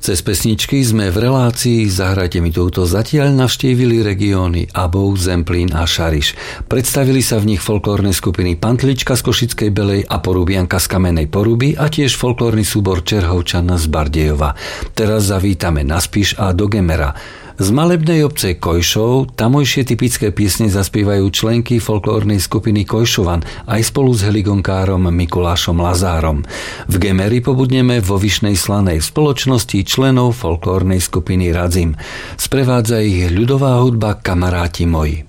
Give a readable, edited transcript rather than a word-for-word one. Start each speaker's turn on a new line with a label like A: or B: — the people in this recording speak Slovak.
A: Cez pesničky sme v relácii Zahrajte mi túto zatiaľ navštívili regióny Abov, Zemplín a Šariš. Predstavili sa v nich folklórne skupiny Pantlička z Košickej Belej a Porubianka z Kamennej Poruby a tiež folklórny súbor Čerhovčan z Bardejova. Teraz zavítame na Spiš a do Gemera. Z malebnej obce Kojšov tamojšie typické piesne zaspievajú členky folklórnej skupiny Kojšovan aj spolu s heligonkárom Mikulášom Lazárom. V Gemeri pobudneme vo Vyšnej Slanej v spoločnosti členov folklórnej skupiny Radzim. Sprevádza ich ľudová hudba Kamaráti moji.